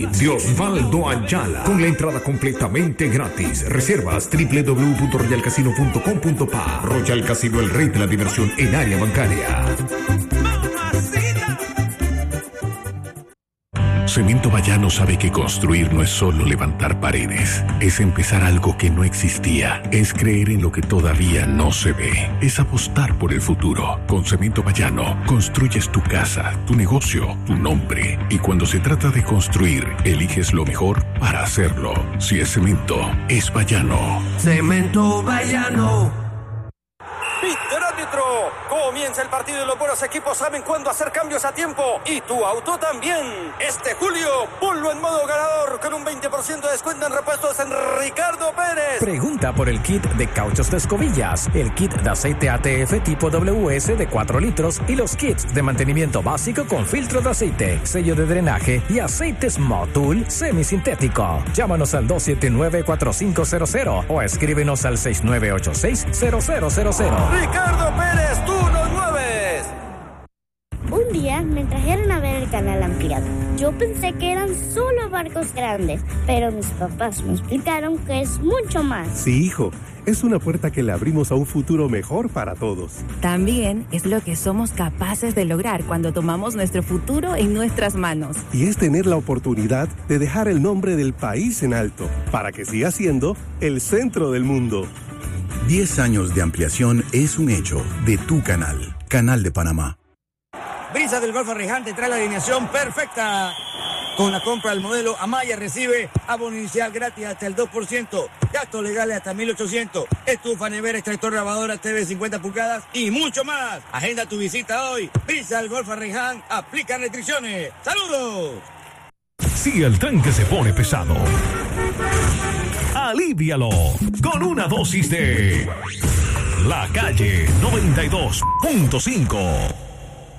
de Osvaldo Ayala, con la entrada completamente gratis. Reservas www.royalcasino.com.pa. Royal Casino, el rey de la diversión en área bancaria. Cemento Bayano sabe que construir no es solo levantar paredes, es empezar algo que no existía, es creer en lo que todavía no se ve, es apostar por el futuro. Con Cemento Bayano construyes tu casa, tu negocio, tu nombre, y cuando se trata de construir, eliges lo mejor para hacerlo. Si es cemento, es Bayano. Cemento Bayano. ¡Árbitro! Comienza el partido y los buenos equipos saben cuándo hacer cambios a tiempo. Y tu auto también. Este julio, ponlo en modo ganador con un 20% de descuento en repuestos en Ricardo Pérez. Pregunta por el kit de cauchos de escobillas, el kit de aceite ATF tipo WS de 4 litros y los kits de mantenimiento básico con filtro de aceite, sello de drenaje y aceites Motul semisintético. Llámanos al 279-4500 o escríbenos al 6986-0000. Ricardo Pérez, tú nos mueves. Un día me trajeron a ver el canal ampliado. Yo pensé que eran solo barcos grandes, pero mis papás me explicaron que es mucho más. Sí, hijo, es una puerta que le abrimos a un futuro mejor para todos. También es lo que somos capaces de lograr cuando tomamos nuestro futuro en nuestras manos. Y es tener la oportunidad de dejar el nombre del país en alto, para que siga siendo el centro del mundo. 10 años de ampliación es un hecho de tu canal, Canal de Panamá. Brisa del Golfo Rejante trae la alineación perfecta. Con la compra del modelo Amaya recibe abono inicial gratis hasta el 2%, gastos legales hasta 1.800, estufa, nevera, extractor, lavadora, TV 50 pulgadas y mucho más. Agenda tu visita hoy. Brisa del Golfo Reján, aplica restricciones. ¡Saludos! Si el tanque se pone pesado, alivíalo con una dosis de La Calle 92.5.